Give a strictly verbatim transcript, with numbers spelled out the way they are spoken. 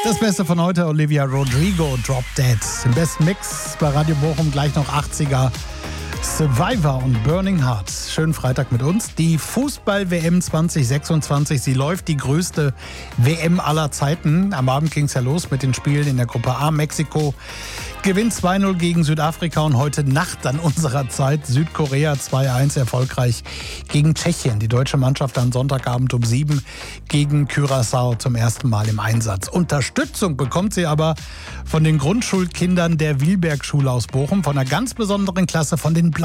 Das Beste von heute, Olivia Rodrigo, Drop Dead. Im besten Mix bei Radio Bochum gleich noch achtziger Survivor und Burning Heart. Schönen Freitag mit uns. Die Fußball-W M zwanzig sechsundzwanzig, sie läuft, die größte W M aller Zeiten. Am Abend ging es ja los mit den Spielen in der Gruppe A. Mexiko gewinnt zwei null gegen Südafrika und heute Nacht an unserer Zeit Südkorea zwei eins erfolgreich gegen Tschechien. Die deutsche Mannschaft am Sonntagabend um sieben gegen Curaçao zum ersten Mal im Einsatz. Unterstützung bekommt sie aber von den Grundschulkindern der Wilberg-Schule aus Bochum, von einer ganz besonderen Klasse, von den